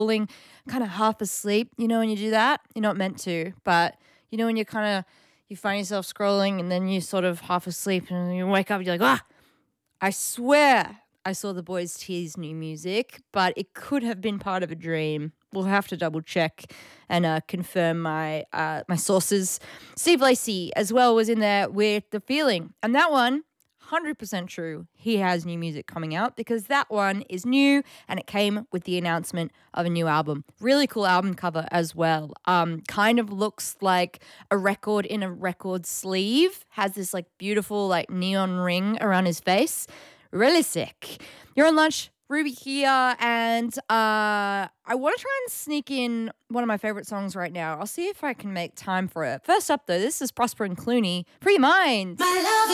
scrolling, kind of half asleep. You know, when you do that, you're not meant to, but you know, when you kind of you find yourself scrolling and then you sort of half asleep and you wake up and you're like, ah, I swear I saw the Boys Tease new music, but it could have been part of a dream. We'll have to double check and confirm my sources. Steve Lacy as well was in there with The Feeling, and that one, 100% true. He has new music coming out because that one is new and it came with the announcement of a new album. Really cool album cover as well. Kind of looks like a record in a record sleeve. Has this like beautiful like neon ring around his face. Really sick. You're on lunch. Ruby here, and I want to try and sneak in one of my favorite songs right now. I'll see if I can make time for it. First up, though, this is Prosper and Clooney. Free Your Mind. My love